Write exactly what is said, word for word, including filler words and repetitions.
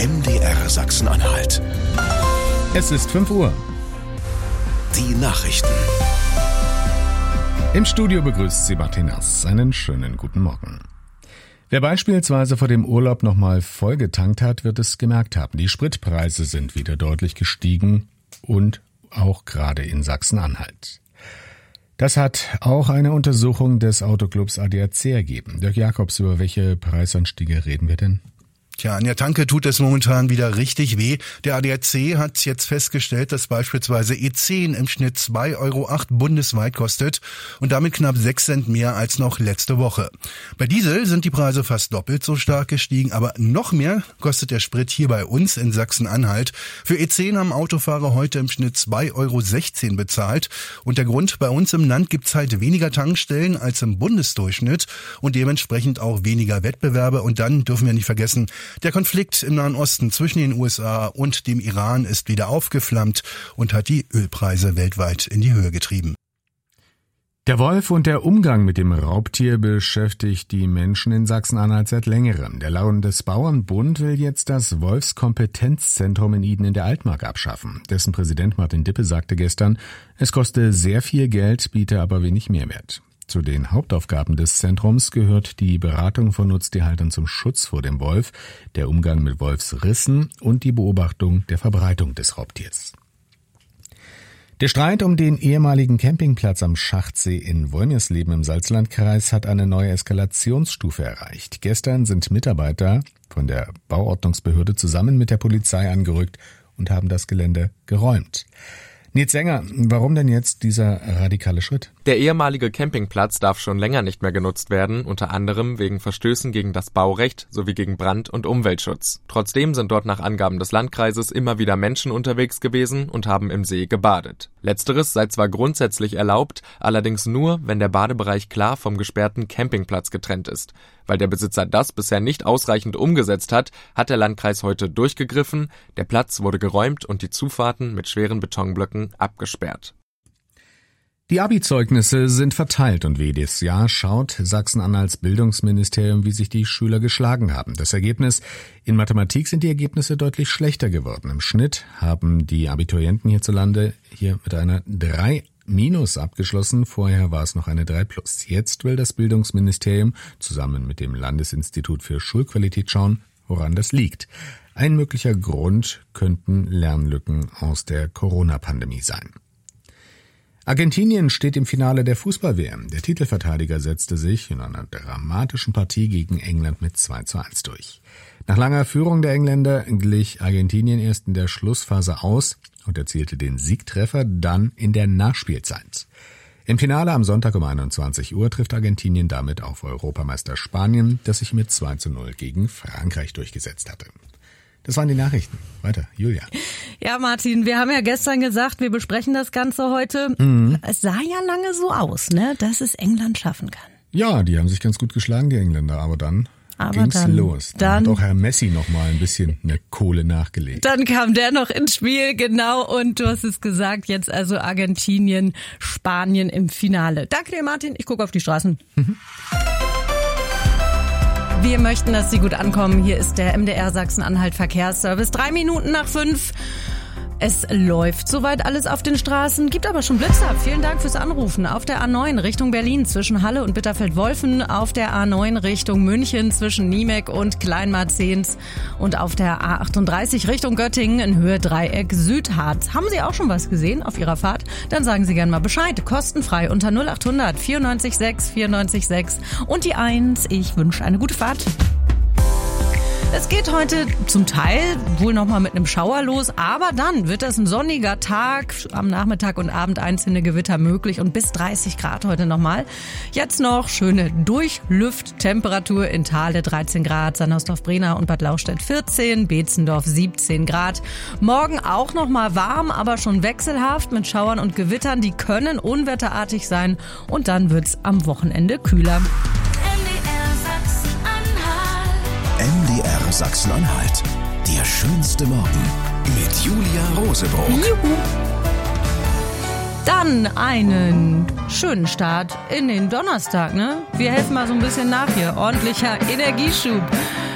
M D R Sachsen-Anhalt. Es ist fünf Uhr. Die Nachrichten. Im Studio begrüßt sie Martin Nass. Einen schönen guten Morgen. Wer beispielsweise vor dem Urlaub nochmal vollgetankt hat, wird es gemerkt haben. Die Spritpreise sind wieder deutlich gestiegen und auch gerade in Sachsen-Anhalt. Das hat auch eine Untersuchung des Autoclubs A D A C ergeben. Dirk Jakobs, über welche Preisanstiege reden wir denn? Tja, an der Tanke tut es momentan wieder richtig weh. Der A D A C hat jetzt festgestellt, dass beispielsweise E zehn im Schnitt zwei Euro acht bundesweit kostet und damit knapp sechs Cent mehr als noch letzte Woche. Bei Diesel sind die Preise fast doppelt so stark gestiegen, aber noch mehr kostet der Sprit hier bei uns in Sachsen-Anhalt. Für E zehn haben Autofahrer heute im Schnitt zwei Euro sechzehn bezahlt. Und der Grund, bei uns im Land gibt's halt weniger Tankstellen als im Bundesdurchschnitt und dementsprechend auch weniger Wettbewerbe. Und dann dürfen wir nicht vergessen, der Konflikt im Nahen Osten zwischen den U S A und dem Iran ist wieder aufgeflammt und hat die Ölpreise weltweit in die Höhe getrieben. Der Wolf und der Umgang mit dem Raubtier beschäftigt die Menschen in Sachsen-Anhalt seit längerem. Der Landesbauernbund will jetzt das Wolfskompetenzzentrum in Iden in der Altmark abschaffen. Dessen Präsident Martin Dippe sagte gestern, es koste sehr viel Geld, biete aber wenig Mehrwert. Zu den Hauptaufgaben des Zentrums gehört die Beratung von Nutztierhaltern zum Schutz vor dem Wolf, der Umgang mit Wolfsrissen und die Beobachtung der Verbreitung des Raubtiers. Der Streit um den ehemaligen Campingplatz am Schachtsee in Wolmirsleben im Salzlandkreis hat eine neue Eskalationsstufe erreicht. Gestern sind Mitarbeiter von der Bauordnungsbehörde zusammen mit der Polizei angerückt und haben das Gelände geräumt. Nils Sänger, warum denn jetzt dieser radikale Schritt? Der ehemalige Campingplatz darf schon länger nicht mehr genutzt werden, unter anderem wegen Verstößen gegen das Baurecht sowie gegen Brand- und Umweltschutz. Trotzdem sind dort nach Angaben des Landkreises immer wieder Menschen unterwegs gewesen und haben im See gebadet. Letzteres sei zwar grundsätzlich erlaubt, allerdings nur, wenn der Badebereich klar vom gesperrten Campingplatz getrennt ist. Weil der Besitzer das bisher nicht ausreichend umgesetzt hat, hat der Landkreis heute durchgegriffen, der Platz wurde geräumt und die Zufahrten mit schweren Betonblöcken abgesperrt. Die Abi-Zeugnisse sind verteilt und wie jedes Jahr schaut Sachsen-Anhalts Bildungsministerium, wie sich die Schüler geschlagen haben. Das Ergebnis: In Mathematik sind die Ergebnisse deutlich schlechter geworden. Im Schnitt haben die Abiturienten hierzulande hier mit einer drei minus abgeschlossen. Vorher war es noch eine drei plus. Jetzt will das Bildungsministerium zusammen mit dem Landesinstitut für Schulqualität schauen, woran das liegt. Ein möglicher Grund könnten Lernlücken aus der Corona-Pandemie sein. Argentinien steht im Finale der Fußball-W M. Der Titelverteidiger setzte sich in einer dramatischen Partie gegen England mit zwei zu eins durch. Nach langer Führung der Engländer glich Argentinien erst in der Schlussphase aus und erzielte den Siegtreffer dann in der Nachspielzeit. Im Finale am Sonntag um einundzwanzig Uhr trifft Argentinien damit auf Europameister Spanien, das sich mit zwei zu null gegen Frankreich durchgesetzt hatte. Das waren die Nachrichten. Weiter, Julia. Ja, Martin, wir haben ja gestern gesagt, wir besprechen das Ganze heute. Mhm. Es sah ja lange so aus, ne, dass es England schaffen kann. Ja, die haben sich ganz gut geschlagen, die Engländer, aber dann aber ging's dann, los. Dann, dann hat auch Herr Messi noch mal ein bisschen eine Kohle nachgelegt. Dann kam der noch ins Spiel, genau, und du hast es gesagt, jetzt also Argentinien, Spanien im Finale. Danke dir, Martin, ich gucke auf die Straßen. Mhm. Wir möchten, dass Sie gut ankommen. Hier ist der M D R Sachsen-Anhalt Verkehrsservice. Drei Minuten nach fünf. Es läuft soweit alles auf den Straßen, gibt aber schon Blitze ab. Vielen Dank fürs Anrufen. Auf der A neun Richtung Berlin zwischen Halle und Bitterfeld-Wolfen, auf der A neun Richtung München zwischen Niemek und Kleinmarzens und auf der A achtunddreißig Richtung Göttingen in Höhe Dreieck Südharz. Haben Sie auch schon was gesehen auf Ihrer Fahrt? Dann sagen Sie gerne mal Bescheid. Kostenfrei unter null acht hundert vierundneunzig sechs vierundneunzig sechs und die eins. Ich wünsche eine gute Fahrt. Es geht heute zum Teil wohl nochmal mit einem Schauer los, aber dann wird das ein sonniger Tag, am Nachmittag und Abend einzelne Gewitter möglich und bis dreißig Grad heute nochmal. Jetzt noch schöne Durchlüfttemperatur in Thale dreizehn Grad, Sandersdorf-Brenner und Bad Lauchstädt vierzehn, Beetzendorf siebzehn Grad. Morgen auch nochmal warm, aber schon wechselhaft mit Schauern und Gewittern, die können unwetterartig sein und dann wird's am Wochenende kühler. M D R Sachsen-Anhalt. Der schönste Morgen mit Julia Rosebrock. Juhu. Dann einen schönen Start in den Donnerstag, ne? Wir helfen mal so ein bisschen nach hier. Ordentlicher Energieschub.